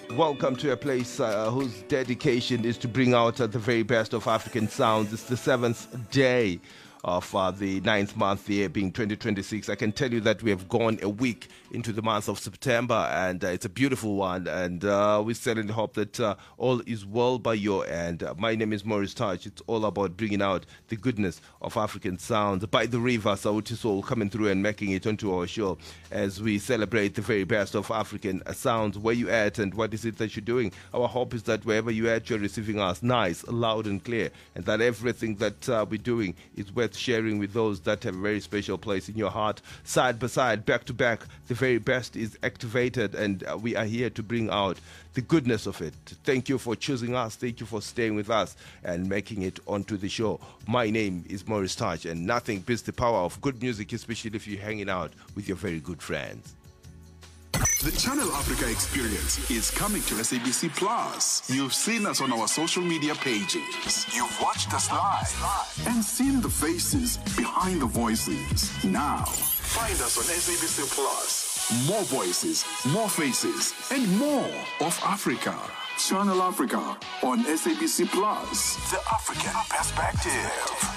Welcome to a place whose dedication is to bring out the very best of African sounds. It's the seventh day of the ninth month, the year being 2026. I can tell you that we have gone a week into the month of September, and it's a beautiful one, and we certainly hope that all is well by your end. My name is Maurice Touch. It's all about bringing out the goodness of African sounds. By the river, Sauti Soul coming through and making it onto our show as we celebrate the very best of African sounds. Where you at and what is it that you're doing? Our hope is that wherever you're at, you're receiving us nice, loud and clear, and that everything that we're doing is worth sharing with those that have a very special place in your heart. Side by side, back to back, the very best is activated, and we are here to bring out the goodness of it. Thank you for choosing us. Thank you for staying with us and making it onto the show. My name is Maurice Touch, and nothing beats the power of good music, especially if you're hanging out with your very good friends. The Channel Africa experience is coming to SABC Plus. You've seen us on our social media pages. You've watched us live and seen the faces behind the voices. Now, find us on SABC Plus. More voices, more faces, and more of Africa. Channel Africa on SABC Plus. The African perspective.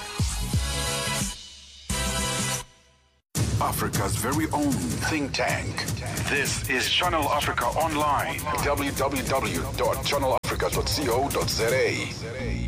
Africa's very own think tank. This is Channel Africa Online. www.channelafrica.co.za.